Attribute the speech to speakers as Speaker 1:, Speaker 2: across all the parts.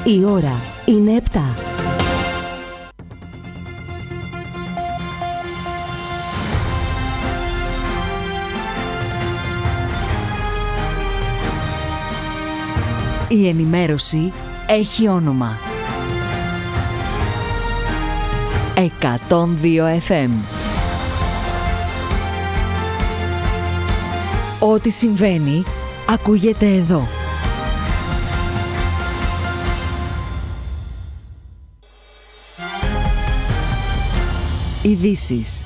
Speaker 1: Η ώρα είναι 7. Η ενημέρωση έχει όνομα. 102 FM. Ό,τι συμβαίνει, ακούγεται εδώ. Ειδήσεις.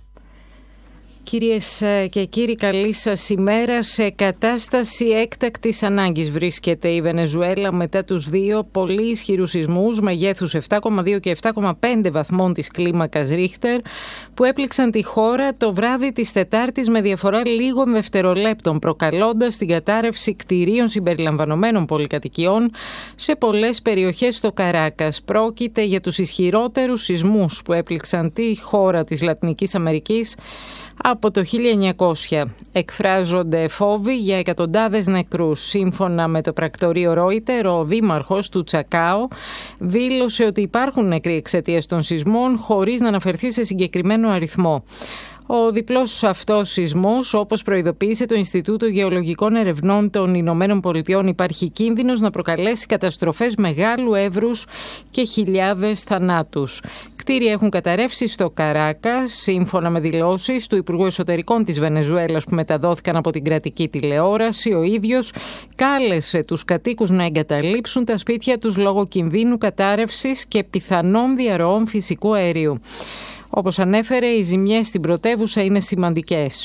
Speaker 2: Κυρίες και κύριοι, καλή σας ημέρα. Σε κατάσταση έκτακτης ανάγκης βρίσκεται η Βενεζουέλα μετά τους δύο πολύ ισχυρούς σεισμούς μεγέθους 7,2 και 7,5 βαθμών της κλίμακας Ρίχτερ που έπληξαν τη χώρα το βράδυ της Τετάρτης με διαφορά λίγων δευτερολέπτων, προκαλώντας την κατάρρευση κτηρίων συμπεριλαμβανομένων πολυκατοικιών σε πολλές περιοχές στο Καράκας. Πρόκειται για τους ισχυρότερους σεισμούς που έπληξαν τη χώρα της Λατινικής Αμερικής από το 1900. Εκφράζονται φόβοι για εκατοντάδες νεκρούς. Σύμφωνα με το πρακτορείο Ρόιτερ, ο δήμαρχος του Τσακάο δήλωσε ότι υπάρχουν νεκροί εξαιτίας των σεισμών, χωρίς να αναφερθεί σε συγκεκριμένο αριθμό. Ο διπλός αυτός σεισμός, όπως προειδοποίησε το Ινστιτούτο Γεωλογικών Ερευνών των Ηνωμένων Πολιτειών, υπάρχει κίνδυνος να προκαλέσει καταστροφές μεγάλου εύρους και χιλιάδες θανάτους. Κτίρια έχουν καταρρεύσει στο Καράκας, σύμφωνα με δηλώσεις του Υπουργού Εσωτερικών της Βενεζουέλας που μεταδόθηκαν από την κρατική τηλεόραση. Ο ίδιος κάλεσε τους κατοίκους να εγκαταλείψουν τα σπίτια τους λόγω κινδύνου κατάρρευσης και πιθανών διαρροών φυσικού αερίου. Όπως ανέφερε, οι ζημιές στην πρωτεύουσα είναι σημαντικές.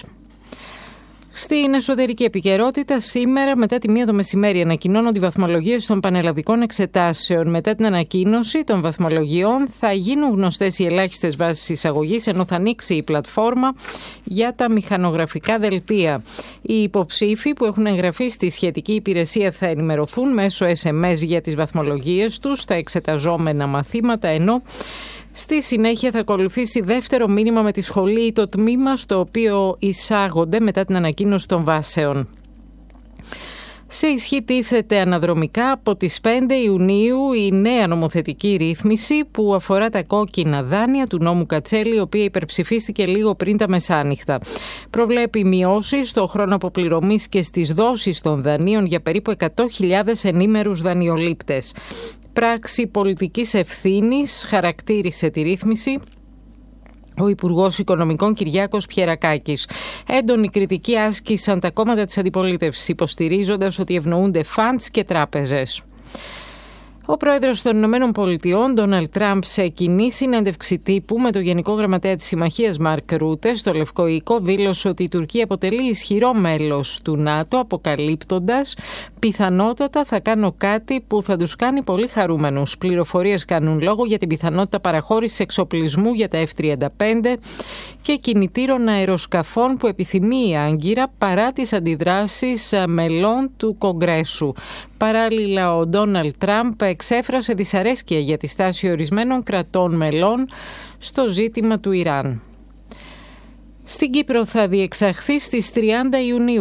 Speaker 2: Στην εσωτερική επικαιρότητα, σήμερα μετά τη 1 το μεσημέρι ανακοινώνονται οι βαθμολογίες των πανελλαδικών εξετάσεων. Μετά την ανακοίνωση των βαθμολογιών θα γίνουν γνωστές οι ελάχιστες βάσεις εισαγωγής, ενώ θα ανοίξει η πλατφόρμα για τα μηχανογραφικά δελτία. Οι υποψήφοι που έχουν εγγραφεί στη σχετική υπηρεσία θα ενημερωθούν μέσω SMS για τις βαθμολογίες τους στα εξεταζόμενα μαθήματα, ενώ στη συνέχεια θα ακολουθήσει δεύτερο μήνυμα με τη σχολή ή το τμήμα στο οποίο εισάγονται μετά την ανακοίνωση των βάσεων. Σε ισχύ τίθεται αναδρομικά από τις 5 Ιουνίου η νέα νομοθετική ρύθμιση που αφορά τα κόκκινα δάνεια του νόμου Κατσέλη, η οποία υπερψηφίστηκε λίγο πριν τα μεσάνυχτα. Προβλέπει μειώσεις στο χρόνο αποπληρωμής και στις δόσεις των δανείων για περίπου 100.000 ενήμερους δανειολήπτες. Πράξη πολιτικής ευθύνης χαρακτήρισε τη ρύθμιση ο Υπουργός Οικονομικών Κυριάκος Πιερακάκης. Έντονη κριτική άσκησαν τα κόμματα της αντιπολίτευσης, υποστηρίζοντας ότι ευνοούνται φαντς και τράπεζες. Ο πρόεδρος των Ηνωμένων Πολιτειών, Ντόναλντ Τραμπ, σε κοινή συνέντευξη τύπου με το Γενικό Γραμματέα της Συμμαχίας Μαρκ Ρούτε στο Λευκό Οίκο, δήλωσε ότι η Τουρκία αποτελεί ισχυρό μέλος του ΝΑΤΟ, αποκαλύπτοντας πιθανότατα θα κάνω κάτι που θα τους κάνει πολύ χαρούμενους. Πληροφορίες κάνουν λόγο για την πιθανότητα παραχώρησης εξοπλισμού για τα F-35 και κινητήρων αεροσκαφών που επιθυμεί η Άγκυρα παρά τις αντιδράσεις μελών του Κογκρέσου. Παράλληλα, ο Ντόναλντ Τραμπ εξέφρασε δυσαρέσκεια για τη στάση ορισμένων κρατών μελών στο ζήτημα του Ιράν. Στην Κύπρο θα διεξαχθεί στις 30 Ιουνίου